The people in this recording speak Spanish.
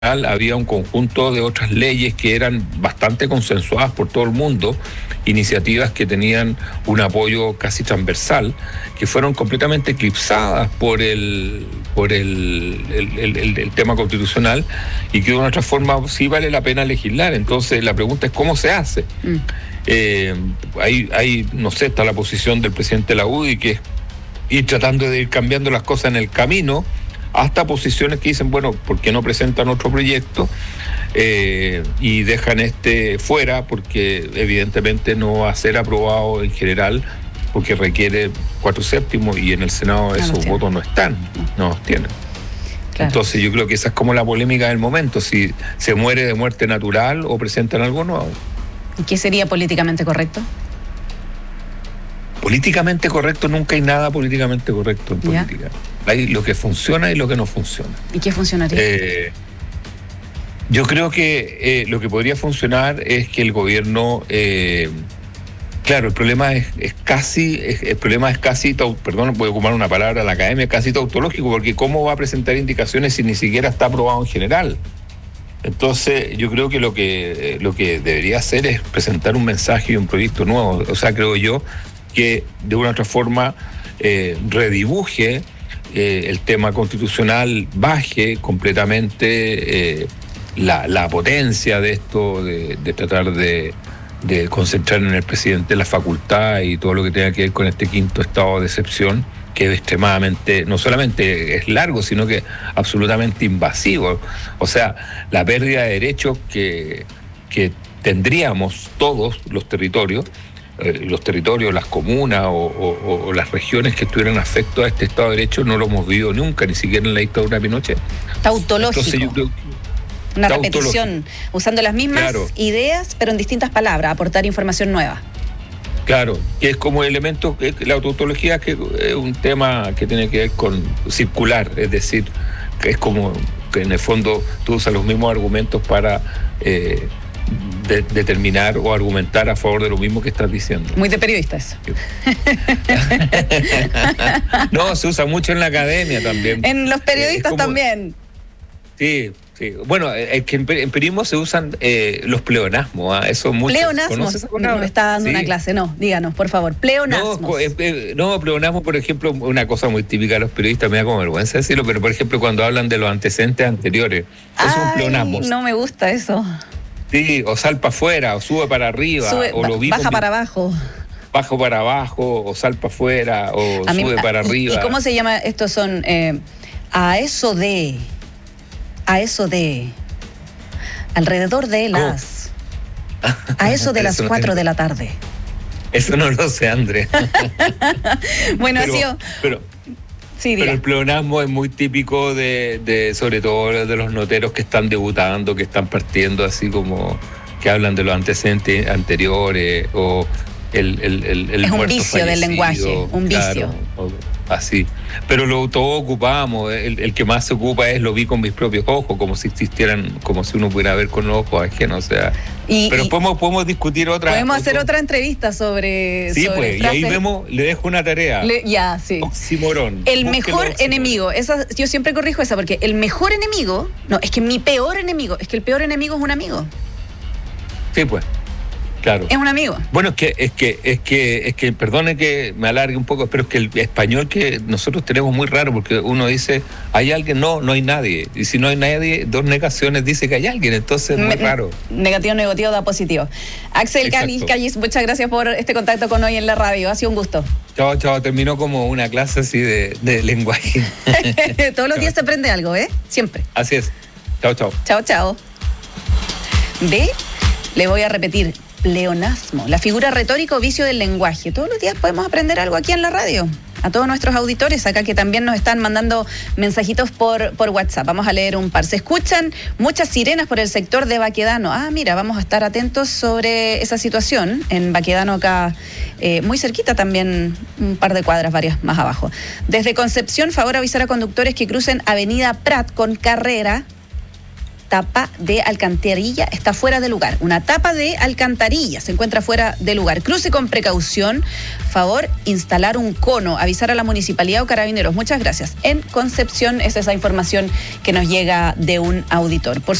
había un conjunto de otras leyes que eran bastante consensuadas por todo el mundo, iniciativas que tenían un apoyo casi transversal, que fueron completamente eclipsadas por el tema constitucional, y que de una otra forma sí vale la pena legislar. Entonces la pregunta es ¿cómo se hace? No sé, está la posición del presidente de la UDI, que es ir tratando de ir cambiando las cosas en el camino, hasta posiciones que dicen, bueno, ¿por qué no presentan otro proyecto y dejan fuera? Porque evidentemente no va a ser aprobado en general, porque requiere 4/7, y en el Senado esos votos no están, no los tienen. Claro. Entonces yo creo que esa es como la polémica del momento, si se muere de muerte natural o presentan algo nuevo. ¿Y qué sería políticamente correcto? Políticamente correcto, nunca hay nada políticamente correcto en política. Hay lo que funciona y lo que no funciona. ¿Y qué funcionaría? Yo creo que lo que podría funcionar es que el gobierno, claro, el problema es casi, perdón, voy a ocupar una palabra en la academia, casi tautológico, porque ¿cómo va a presentar indicaciones si ni siquiera está aprobado en general? Entonces yo creo que lo que debería hacer es presentar un mensaje y un proyecto nuevo. O sea, creo yo que de una u otra forma redibuje el tema constitucional, baje completamente la potencia de esto, de tratar de concentrar en el presidente la facultad y todo lo que tenga que ver con este quinto estado de excepción, que es extremadamente, no solamente es largo, sino que absolutamente invasivo. O sea, la pérdida de derechos que tendríamos todos los territorios, las comunas o las regiones que estuvieran afectos a este Estado de Derecho, no lo hemos vivido nunca, ni siquiera en la dictadura de Pinochet. Tautológico. Entonces, yo creo una repetición, usando las mismas ideas, pero en distintas palabras, aportar información nueva. Claro, que es como elemento, la tautología, que es un tema que tiene que ver con circular, es decir, que es como que en el fondo tú usas los mismos argumentos para determinar o argumentar a favor de lo mismo que estás diciendo. Muy de periodista eso. No, se usa mucho en la academia también. En los periodistas también. Sí. Bueno, es que en periodismo se usan los pleonasmos, eso mucho. ¿Pleonasmos? No, me está dando una clase, no, díganos, por favor, pleonasmos. No, pleonasmos, por ejemplo, una cosa muy típica de los periodistas, me da como vergüenza decirlo, pero por ejemplo, cuando hablan de los antecedentes anteriores, es un pleonasmo. No me gusta eso. Sí, o sal para afuera, o sube para arriba, o lo baja para abajo. Bajo para abajo, o sal para afuera, o sube para arriba. ¿Y cómo se llama? Estos son a eso de, alrededor de las, a eso de las 4 de la tarde. Eso no lo sé, Andrés. Bueno, pero el pleonasmo es muy típico de sobre todo de los noteros que están debutando, que están partiendo, así como que hablan de los antecedentes anteriores, o el es un vicio del lenguaje, un vicio. Claro, así. Pero todos ocupamos, el que más se ocupa es lo vi con mis propios ojos, como si existieran, como si uno pudiera ver con los ojos ajenos, o sea. Pero podemos discutir otra. Podemos hacer otra entrevista sobre. Sí, sobre y ahí vemos, le dejo una tarea. Sí. Oxímoron. El mejor enemigo, yo siempre corrijo esa, porque el mejor enemigo, no, es que mi peor enemigo, es que el peor enemigo es un amigo. Sí, pues. Claro. Es un amigo. Bueno, es que perdone que me alargue un poco, pero es que el español que nosotros tenemos muy raro, porque uno dice, ¿hay alguien? No hay nadie. Y si no hay nadie, 2 negaciones dice que hay alguien, entonces es muy raro. Negativo da positivo. Axel Callis, muchas gracias por este contacto con Hoy en la Radio, ha sido un gusto. Chao, terminó como una clase así de lenguaje. Todos los días se aprende algo, siempre. Así es. Chao. Chao. Le voy a repetir. Pleonasmo, la figura retórica o vicio del lenguaje. Todos los días podemos aprender algo aquí en la radio. A todos nuestros auditores acá que también nos están mandando mensajitos por WhatsApp. Vamos a leer un par. Se escuchan muchas sirenas por el sector de Baquedano. Mira, vamos a estar atentos sobre esa situación en Baquedano acá, muy cerquita también, un par de cuadras, varias más abajo. Desde Concepción, favor avisar a conductores que crucen Avenida Prat con Carrera tapa de alcantarilla está fuera de lugar. Una tapa de alcantarilla se encuentra fuera de lugar. Cruce con precaución. Favor, instalar un cono, avisar a la municipalidad o carabineros. Muchas gracias. En Concepción es esa información que nos llega de un auditor.